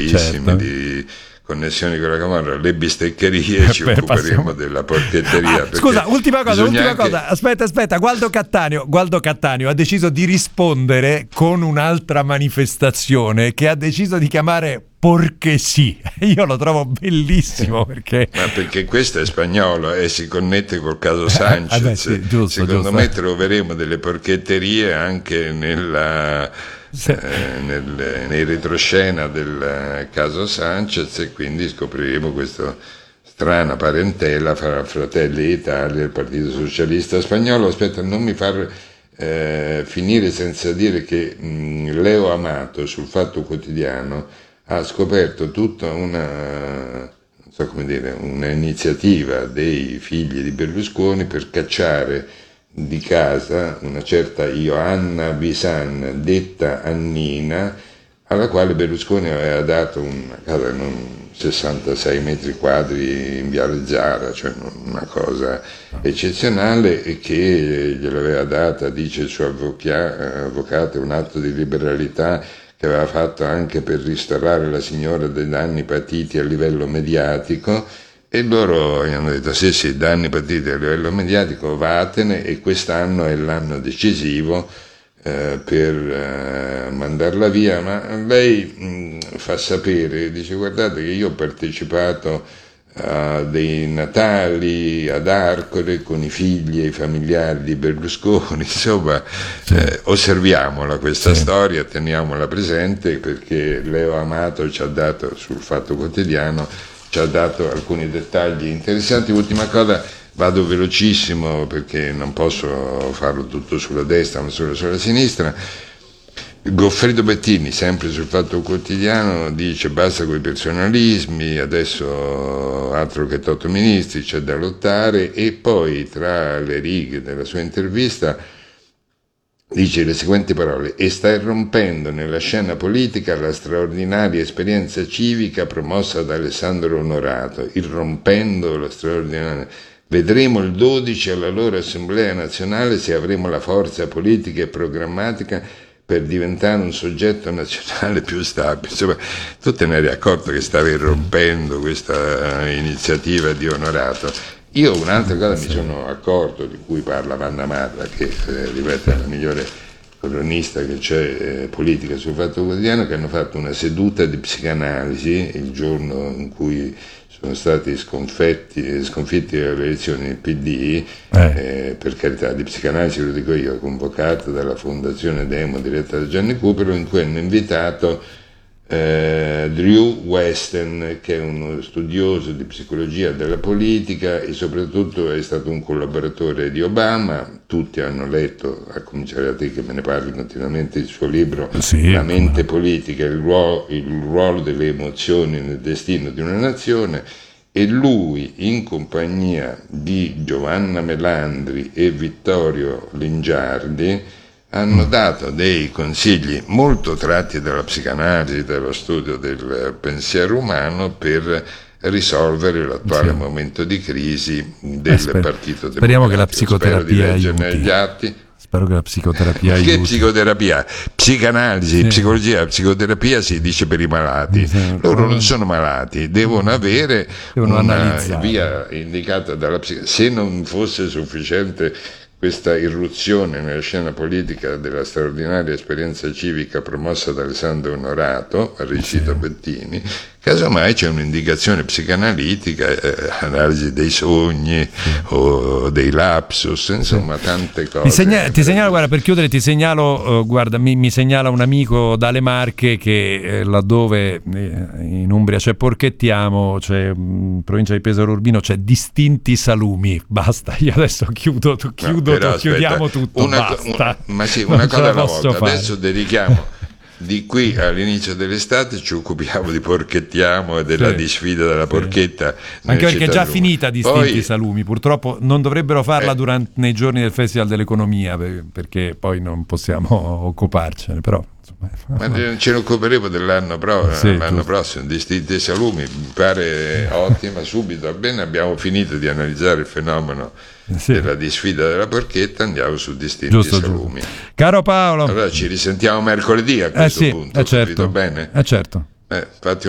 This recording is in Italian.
piccolissimi, certo, di connessioni con la Camorra, le bisteccherie, ci occuperemo della porchetteria. Scusa, ultima cosa, anche... aspetta, Gualdo Cattaneo ha deciso di rispondere con un'altra manifestazione che ha deciso di chiamare Porque sì. Io lo trovo bellissimo perché questo è spagnolo e si connette col caso Sanchez. Sì, giusto. Secondo me troveremo delle porchetterie anche nei retroscena del caso Sanchez, e quindi scopriremo questa strana parentela fra Fratelli d'Italia e il Partito Socialista Spagnolo. Aspetta, non mi far finire senza dire che Leo Amato sul Fatto Quotidiano ha scoperto tutta un'iniziativa dei figli di Berlusconi per cacciare di casa una certa Ioanna Visan, detta Annina, alla quale Berlusconi aveva dato una casa 66 metri quadri in Viale Zara, cioè una cosa eccezionale, e che gliel'aveva data, dice il suo avvocato, un atto di liberalità che aveva fatto anche per ristorare la signora dai danni patiti a livello mediatico, e loro gli hanno detto sì, danni patiti a livello mediatico, vatene, e quest'anno è l'anno decisivo per mandarla via. Ma lei fa sapere, dice: guardate che io ho partecipato a dei Natali ad Arcore con i figli e i familiari di Berlusconi, insomma, osserviamola questa storia, teniamola presente, perché Leo Amato ci ha dato sul Fatto Quotidiano, ci ha dato alcuni dettagli interessanti. Ultima cosa, vado velocissimo perché non posso farlo tutto sulla destra ma solo sulla sinistra. Goffredo Bettini, sempre sul Fatto Quotidiano, dice: basta con i personalismi, adesso altro che 8 ministri, c'è da lottare. E poi tra le righe della sua intervista dice le seguenti parole: e sta irrompendo nella scena politica la straordinaria esperienza civica promossa da Alessandro Onorato. Irrompendo la straordinaria... Vedremo il 12 alla loro Assemblea Nazionale se avremo la forza politica e programmatica per diventare un soggetto nazionale più stabile. Insomma, tu te ne eri accorto che stava irrompendo questa iniziativa di Onorato. Io un'altra cosa mi sono accorto, di cui parla Vanna Marra, che ripeto è la migliore cronista che c'è politica sul Fatto Quotidiano, che hanno fatto una seduta di psicanalisi il giorno in cui sono stati sconfitti alle elezioni del PD, per carità, di psicanalisi lo dico io, convocata dalla Fondazione Demo diretta da Gianni Cupero, in cui hanno invitato Drew Westen, che è uno studioso di psicologia della politica e soprattutto è stato un collaboratore di Obama. Tutti hanno letto, a cominciare da te che me ne parli continuamente, il suo libro La mente politica, il ruolo delle emozioni nel destino di una nazione, e lui, in compagnia di Giovanna Melandri e Vittorio Lingiardi, hanno dato dei consigli molto tratti dalla psicanalisi, dallo studio del pensiero umano, per risolvere l'attuale momento di crisi del Partito Democratico. Speriamo che la psicoterapia aiuti. Spero che la psicoterapia aiuti. Che psicoterapia? Psicanalisi, psicologia, psicoterapia si dice per i malati. Loro non sono malati, devono avere una via indicata dalla psicanalisi. Se non fosse sufficiente questa irruzione nella scena politica della straordinaria esperienza civica promossa da Alessandro Onorato, recita Bettini, casomai c'è un'indicazione psicanalitica, analisi dei sogni o dei lapsus, insomma tante cose. Ti segnalo, guarda, per chiudere ti segnalo, guarda, mi segnala un amico dalle Marche che laddove in Umbria c'è Porchettiamo, c'è provincia di Pesaro Urbino, c'è Distinti Salumi. Basta, io adesso chiudiamo tutto, basta. Ma sì, una cosa alla volta. Adesso dedichiamo di qui all'inizio dell'estate, ci occupiamo di Porchettiamo e della disfida della porchetta, anche perché è già finita Distinti Salumi, purtroppo non dovrebbero farla nei giorni del Festival dell'Economia, perché poi non possiamo occuparcene, però ma ce ne occuperemo dell'anno prossimo. Distinti Salumi mi pare ottima, subito, va bene, abbiamo finito di analizzare il fenomeno della disfida della porchetta, andiamo su Distinti Salumi. Caro Paolo, allora ci risentiamo mercoledì a questo punto, certo. bene? Certo. Fatti